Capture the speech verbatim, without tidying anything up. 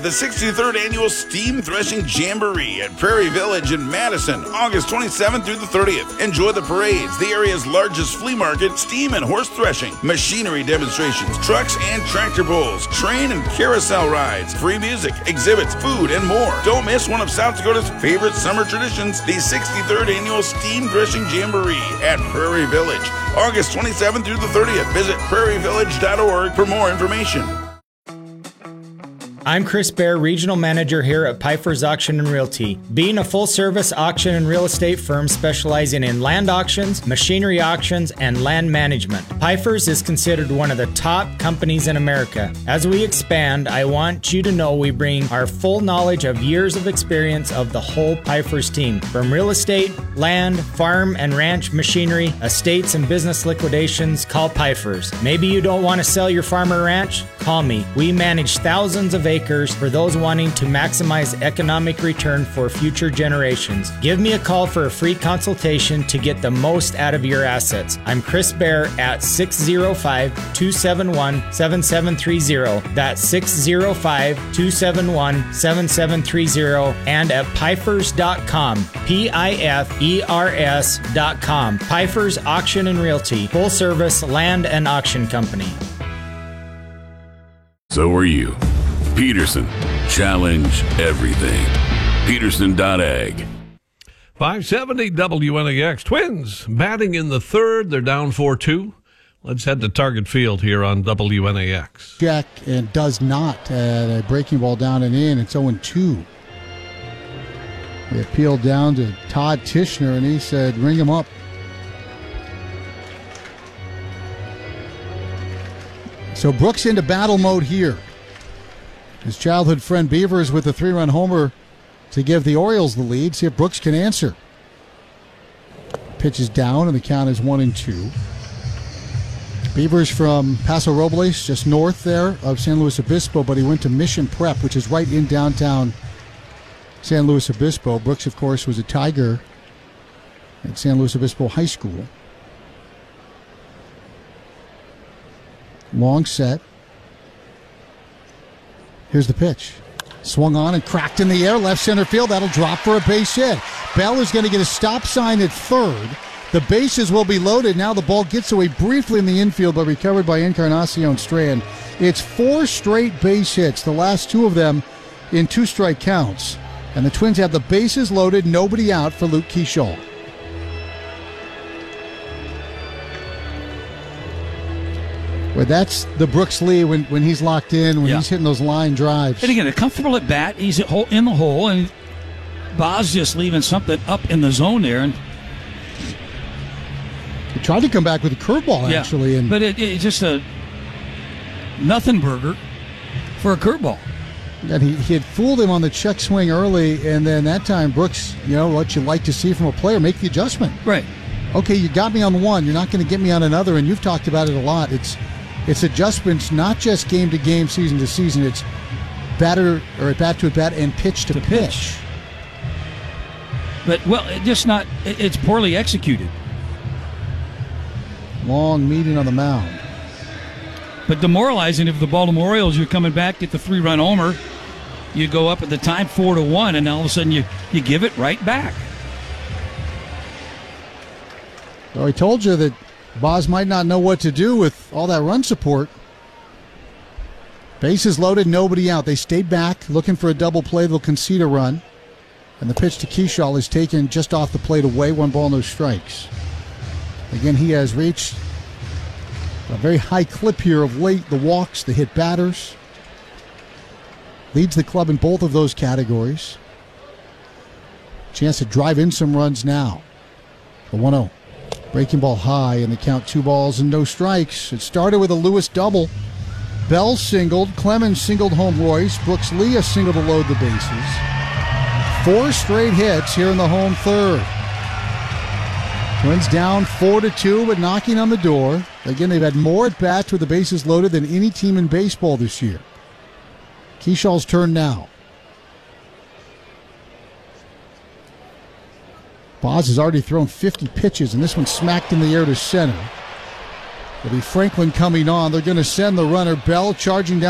The sixty-third Annual Steam Threshing Jamboree at Prairie Village in Madison, August twenty-seventh through the thirtieth. Enjoy the parades, the area's largest flea market, steam and horse threshing, machinery demonstrations, trucks and tractor pulls, train and carousel rides, free music, exhibits, food, and more. Don't miss one of South Dakota's favorite summer traditions, the sixty-third Annual Steam Threshing Jamboree at Prairie Village, August twenty-seventh through the thirtieth. Visit prairie village dot org for more information. I'm Chris Bear, Regional Manager here at Pfeiffer's Auction and Realty. Being a full-service auction and real estate firm specializing in land auctions, machinery auctions, and land management, Pfeiffer's is considered one of the top companies in America. As we expand, I want you to know we bring our full knowledge of years of experience of the whole Pfeiffer's team. From real estate, land, farm and ranch machinery, estates and business liquidations, call Pfeiffer's. Maybe you don't want to sell your farm or ranch? Call me. We manage thousands of acres for those wanting to maximize economic return for future generations. Give me a call for a free consultation to get the most out of your assets. I'm Chris Bear at six oh five, two seven one, seven seven three oh. That's six oh five, two seven one, seven seven three oh and at Pfeifers dot com. P I F E R S dot com. Pfeiffer's Auction and Realty, full service land and auction company. So are you. Peterson. Challenge everything. Peterson dot ag. five seventy W N A X. Twins batting in the third. They're down four two. Let's head to Target Field here on W N A X. Jack and does not. Uh, a breaking ball down and in. It's oh two. They appealed down to Todd Tishner, and he said, ring him up. So Brooks into battle mode here. His childhood friend Beavers with a three-run homer to give the Orioles the lead. See if Brooks can answer. Pitch is down, and the count is one and two. Beavers from Paso Robles, just north there of San Luis Obispo, but he went to Mission Prep, which is right in downtown San Luis Obispo. Brooks, of course, was a Tiger at San Luis Obispo High School. Long set. Here's the pitch. Swung on and cracked in the air, left center field. That'll drop for a base hit. Bell is going to get a stop sign at third. The bases will be loaded. Now the ball gets away briefly in the infield, but recovered by Encarnacion Strand. It's four straight base hits, the last two of them in two-strike counts. And the Twins have the bases loaded, nobody out for Luke Keyshaw. Well, that's the Brooks Lee when, when he's locked in, when yeah. he's hitting those line drives. And again, a comfortable at bat. He's in the hole, and Boz just leaving something up in the zone there. And he tried to come back with a curveball, yeah, actually. And but it, it's just a nothing burger for a curveball. And he, he had fooled him on the check swing early, and then that time Brooks, you know, what you like to see from a player, make the adjustment. Right. Okay, you got me on one. You're not going to get me on another, and you've talked about it a lot. It's it's adjustments, not just game to game, season to season. It's batter or at bat to at bat and pitch to, to pitch. pitch. But well, it just not. It's poorly executed. Long meeting on the mound. But demoralizing if the Baltimore Orioles, you're coming back, get the three-run homer, you go up at the time four to one, and all of a sudden you you give it right back. So I told you that Boz might not know what to do with all that run support. Bases loaded, nobody out. They stayed back, looking for a double play. They'll concede a run. And the pitch to Keyshaw is taken just off the plate away. One ball, no strikes. Again, he has reached a very high clip here of late. The walks, the hit batters. Leads the club in both of those categories. Chance to drive in some runs now. The one oh. Breaking ball high, and the count two balls and no strikes. It started with a Lewis double. Bell singled. Clemens singled home Royce. Brooks Lee a single to load the bases. Four straight hits here in the home third. Twins down four to two, but knocking on the door. Again, they've had more at bats with the bases loaded than any team in baseball this year. Keyshaw's turn now. Boz has already thrown fifty pitches, and this one smacked in the air to center. It'll be Franklin coming on. They're going to send the runner. Bell charging down.